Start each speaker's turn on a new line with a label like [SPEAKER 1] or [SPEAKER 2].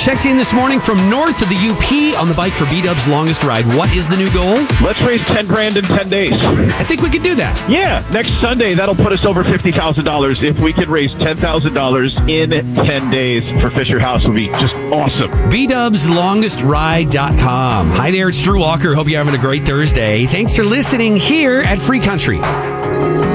[SPEAKER 1] checked in this morning from north of the UP on the bike for B-Dub's longest ride. What is the new goal?
[SPEAKER 2] Let's raise 10 grand in 10 days.
[SPEAKER 1] I think we could do that.
[SPEAKER 2] Yeah, next Sunday, that'll put us over $50,000. If we could raise $10,000 in 10 days for Fisher House, would be just awesome.
[SPEAKER 1] BDubsLongestRide.com. Hi there, it's Drew Walker. Hope you're having a great Thursday. Thanks for listening here at Free Country.